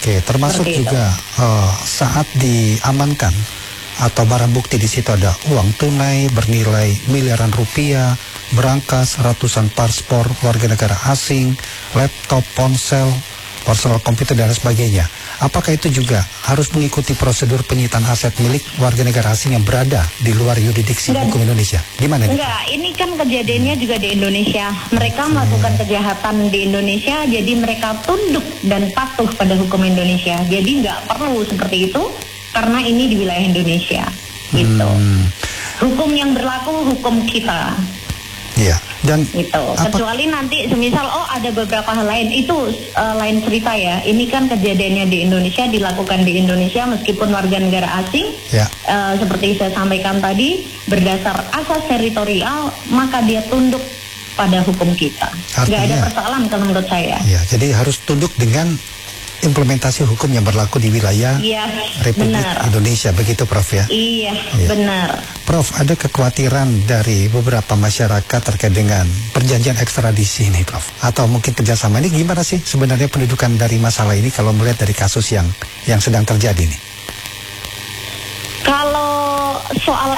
Oke, termasuk Seperti juga saat diamankan atau barang bukti di situ ada uang tunai bernilai miliaran rupiah, berangkas ratusan paspor warga negara asing, laptop, ponsel komputer dan sebagainya. Apakah itu juga harus mengikuti prosedur penyitaan aset milik warga negara asing yang berada di luar yurisdiksi hukum Indonesia? Gimana nih? Enggak, ini kan kejadiannya juga di Indonesia. Mereka melakukan kejahatan di Indonesia, jadi mereka tunduk dan patuh pada hukum Indonesia. Jadi nggak perlu seperti itu, karena ini di wilayah Indonesia. Gitu. Hukum yang berlaku, hukum kita. Iya, dan Gitu. Kecuali nanti semisal ada beberapa hal lain, itu lain cerita ya. Ini kan kejadiannya di Indonesia, dilakukan di Indonesia meskipun warga negara asing. Ya. Seperti saya sampaikan tadi, berdasar asas teritorial, maka dia tunduk pada hukum kita. Nggak ada persoalan kalau menurut saya. Ya, jadi harus tunduk dengan implementasi hukum yang berlaku di wilayah Republik Indonesia, begitu Prof ya? Iya, benar. Prof, ada kekhawatiran dari beberapa masyarakat terkait dengan perjanjian ekstradisi ini, Prof? Atau mungkin kerjasama ini gimana sih sebenarnya pendudukan dari masalah ini kalau melihat dari kasus yang sedang terjadi nih? Kalau soal